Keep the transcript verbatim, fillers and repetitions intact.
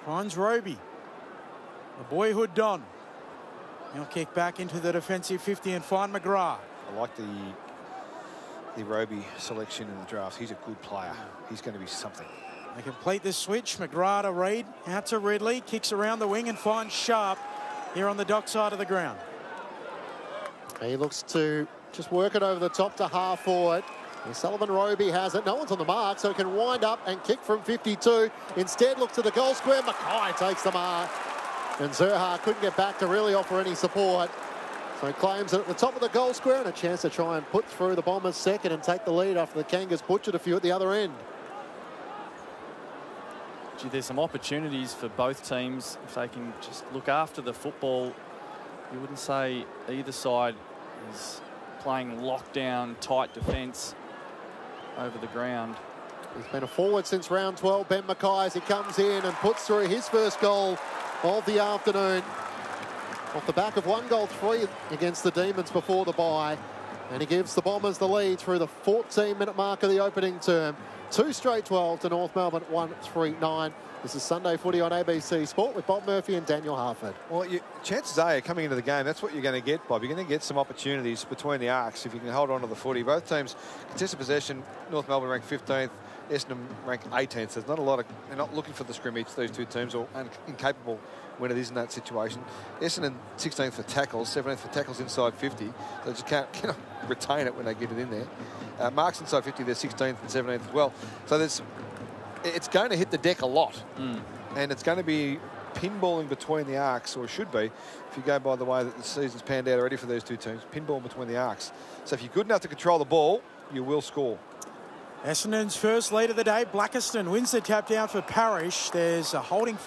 Finds Roby. The boyhood Don. He'll kick back into the defensive fifty and find McGrath. I like the the Roby selection in the draft. He's a good player. He's going to be something. They complete the switch. McGrath to Reid. Out to Ridley. Kicks around the wing and finds Sharp here on the dock side of the ground. He looks to just work it over the top to half forward. And Sullivan Roby has it. No one's on the mark, so he can wind up and kick from fifty-two. Instead, look to the goal square. Mackay takes the mark. And Zurhaar couldn't get back to really offer any support. So he claims it at the top of the goal square and a chance to try and put through the Bombers second and take the lead after the Kangas butchered a few at the other end. Gee, there's some opportunities for both teams if they can just look after the football. You wouldn't say either side is playing lockdown, tight defence over the ground. He's been a forward since round twelve, Ben Mackay, as he comes in and puts through his first goal of the afternoon. Off the back of one goal, three against the Demons before the bye. And he gives the Bombers the lead through the fourteen minute mark of the opening term. Two straight twelve to North Melbourne, one three nine. This is Sunday Footy on A B C Sport with Bob Murphy and Daniel Harford. Well, you, chances are you're coming into the game, that's what you're going to get, Bob. You're going to get some opportunities between the arcs if you can hold on to the footy. Both teams contested possession. North Melbourne ranked fifteenth, Essendon ranked eighteenth. So there's not a lot of, they're not looking for the scrimmage, these two teams, or incapable when it is in that situation. Essendon sixteenth for tackles, seventeenth for tackles inside fifty. They just can't, cannot retain it when they get it in there. Uh, marks inside fifty, they're sixteenth and seventeenth as well. So there's, it's going to hit the deck a lot. Mm. And it's going to be pinballing between the arcs, or it should be, if you go by the way that the season's panned out already for these two teams, pinballing between the arcs. So if you're good enough to control the ball, you will score. Essendon's first lead of the day. Blackiston wins the tap down for Parrish. There's a holding